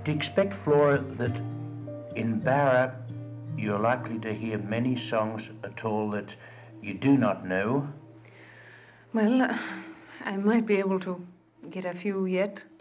Do you expect, Flora, that in Barra you're likely to hear many songs at all that you do not know? Well, I might be able to get a few yet.